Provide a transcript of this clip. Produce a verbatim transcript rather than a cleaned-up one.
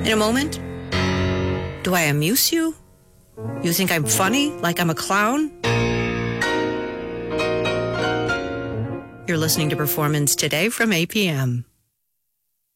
In a moment, do I amuse you? You think I'm funny, like I'm a clown? You're listening to Performance Today from A P M.